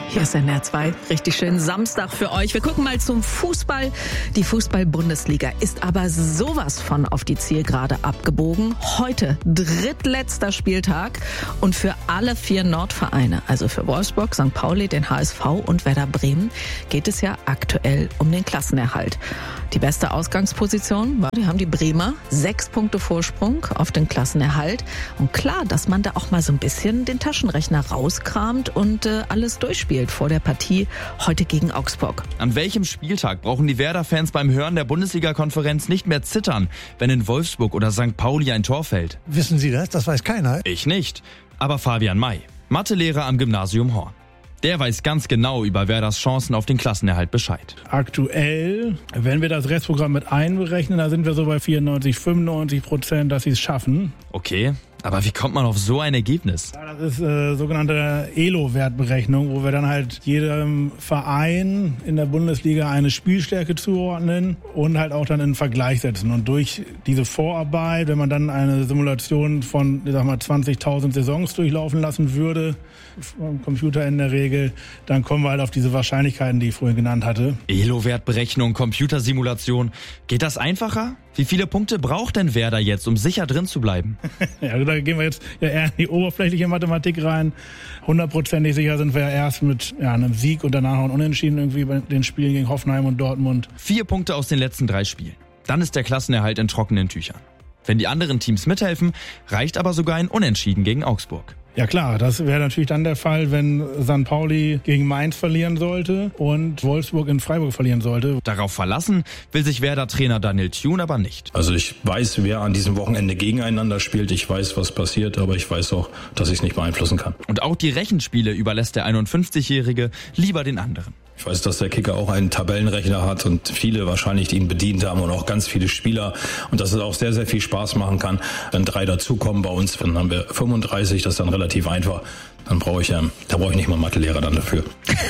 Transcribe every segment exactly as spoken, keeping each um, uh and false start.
Hier ist N R zwei. Richtig schön Samstag für euch. Wir gucken mal zum Fußball. Die Fußball-Bundesliga ist aber sowas von auf die Zielgerade abgebogen. Heute drittletzter Spieltag und für alle vier Nordvereine, also für Wolfsburg, Sankt Pauli, den H S V und Werder Bremen, geht es ja aktuell um den Klassenerhalt. Die beste Ausgangsposition, die haben die Bremer, sechs Punkte Vorsprung auf den Klassenerhalt. Und klar, dass man da auch mal so ein bisschen den Taschenrechner rauskramt und äh, alles durchspielt vor der Partie heute gegen Augsburg. An welchem Spieltag brauchen die Werder-Fans beim Hören der Bundesliga-Konferenz nicht mehr zittern, wenn in Wolfsburg oder Sankt Pauli ein Tor fällt? Wissen Sie das? Das weiß keiner. Ich nicht. Aber Fabian May, Mathelehrer am Gymnasium Horn. Der weiß ganz genau über Werders Chancen auf den Klassenerhalt Bescheid. Aktuell, wenn wir das Restprogramm mit einberechnen, da sind wir so bei vierundneunzig, fünfundneunzig Prozent, dass sie es schaffen. Okay, aber wie kommt man auf so ein Ergebnis? Ja, das ist äh, sogenannte E L O-Wertberechnung, wo wir dann halt jedem Verein in der Bundesliga eine Spielstärke zuordnen und halt auch dann in einen Vergleich setzen. Und durch diese Vorarbeit, wenn man dann eine Simulation von, ich sag mal, zwanzigtausend Saisons durchlaufen lassen würde, vom Computer in der Regel, dann kommen wir halt auf diese Wahrscheinlichkeiten, die ich vorhin genannt hatte. E L O-Wertberechnung, Computersimulation. Geht das einfacher? Wie viele Punkte braucht denn Werder jetzt, um sicher drin zu bleiben? Ja, da gehen wir jetzt ja eher in die oberflächliche Mathematik rein. Hundertprozentig sicher sind wir ja erst mit ja, einem Sieg und danach auch ein Unentschieden irgendwie bei den Spielen gegen Hoffenheim und Dortmund. Vier Punkte aus den letzten drei Spielen. Dann ist der Klassenerhalt in trockenen Tüchern. Wenn die anderen Teams mithelfen, reicht aber sogar ein Unentschieden gegen Augsburg. Ja klar, das wäre natürlich dann der Fall, wenn Sankt Pauli gegen Mainz verlieren sollte und Wolfsburg in Freiburg verlieren sollte. Darauf verlassen will sich Werder-Trainer Daniel Thune aber nicht. Also ich weiß, wer an diesem Wochenende gegeneinander spielt. Ich weiß, was passiert, aber ich weiß auch, dass ich es nicht beeinflussen kann. Und auch die Rechenspiele überlässt der einundfünfzigjährige lieber den anderen. Ich weiß, dass der Kicker auch einen Tabellenrechner hat und viele wahrscheinlich ihn bedient haben und auch ganz viele Spieler und dass es auch sehr, sehr viel Spaß machen kann. Wenn drei dazukommen bei uns, dann haben wir fünfunddreißig, das ist dann relativ einfach. Dann brauche ich, ähm, da brauche ich nicht mal Mathelehrer dann dafür.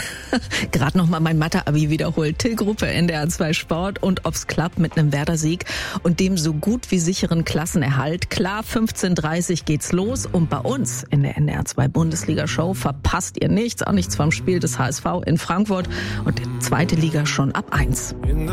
Gerade nochmal mein Mathe-Abi wiederholt. Till Gruppe, N D R zwei Sport und ob's klappt mit einem Werder-Sieg und dem so gut wie sicheren Klassenerhalt. Klar, fünfzehn Uhr dreißig geht's los und bei uns in der N D R zwei Bundesliga-Show verpasst ihr nichts, auch nichts vom Spiel des H S V in Frankfurt und die zweite Liga schon ab eins.